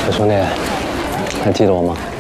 小兄弟，还记得我吗？